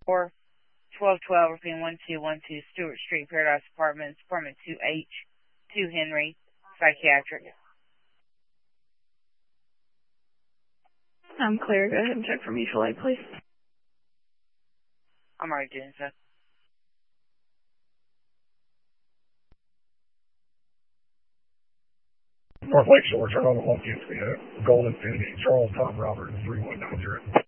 or 1212, repeating 1212 Stewart Street, Paradise Apartments, Apartment 2H, 2 Henry, Psychiatric. I'm clear. Go ahead and check for mutual aid, please. I'm already doing so. North Lake Shore, turn on the 150, Golden Infinity, Charles Tom Robert, 3190.